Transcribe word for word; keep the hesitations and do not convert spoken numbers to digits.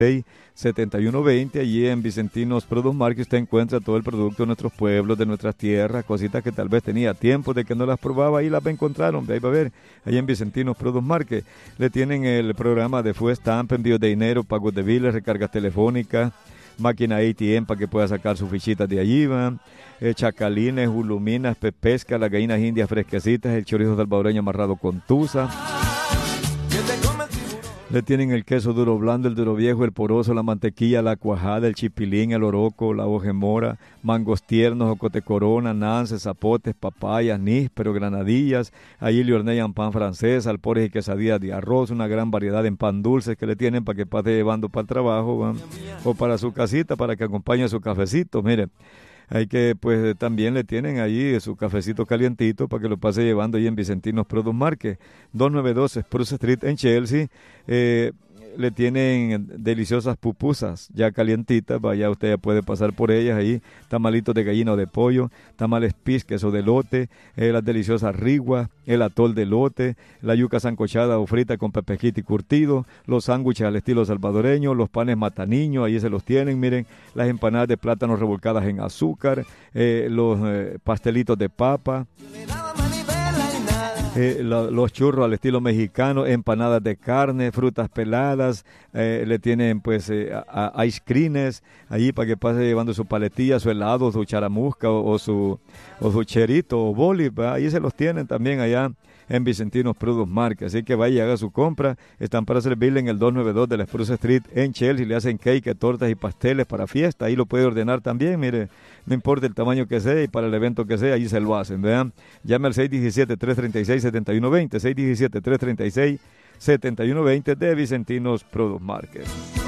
setenta y uno veinte, allí en Vicentinos Produce Market usted encuentra todo el producto de nuestros pueblos, de nuestras tierras, cositas que tal vez tenía tiempo de que no las probaba, ahí las va a encontrar, hombre, ahí va a ver, ahí en Vicentinos Produce Market. Le tienen el programa de Full Stamp, envíos de dinero, pagos de biles, recargas telefónicas, máquina A T M para que pueda sacar sus fichitas de allí, van. Eh, chacalines, uluminas, pepesca, las gallinas indias fresquecitas, el chorizo salvadoreño amarrado con tusa. Le tienen el queso duro blando, el duro viejo, el poroso, la mantequilla, la cuajada, el chipilín, el oroco, la hojemora, mangos tiernos, ocote corona, nances, zapotes, papayas, níspero, granadillas. Allí le hornean pan francés, alpores y quesadillas de arroz, una gran variedad en pan dulces que le tienen para que pase llevando para el trabajo, ¿va? O para su casita, para que acompañe su cafecito, mire. Hay que, pues, también le tienen allí su cafecito calientito para que lo pase llevando ahí en Vicentinos Produce Market, doscientos noventa y dos Spruce Street en Chelsea. Eh, le tienen deliciosas pupusas ya calientitas, vaya, usted ya puede pasar por ellas ahí, tamalitos de gallina o de pollo, tamales pis, queso de elote, eh, las deliciosas riguas, el atol de elote, la yuca sancochada o frita con pepejito y curtido, los sándwiches al estilo salvadoreño, los panes mataniño, ahí se los tienen, miren, las empanadas de plátano revolcadas en azúcar, eh, los eh, pastelitos de papa, Eh, la, los churros al estilo mexicano, empanadas de carne, frutas peladas, eh, le tienen pues eh, a, a ice creams allí para que pase llevando su paletilla, su helado, su charamusca o, o su o su cherito o boli, ¿va? Ahí se los tienen también allá en Vicentinos Produce Market, así que vaya y haga su compra. Están para servirle en el doscientos noventa y dos de la Spruce Street en Chelsea, le hacen cake, tortas y pasteles para fiesta, ahí lo puede ordenar también, mire, no importa el tamaño que sea y para el evento que sea, ahí se lo hacen, vean. Llame al seis uno siete, tres tres seis, siete uno dos cero, seis uno siete, tres tres seis, siete uno dos cero de Vicentinos Produce Market.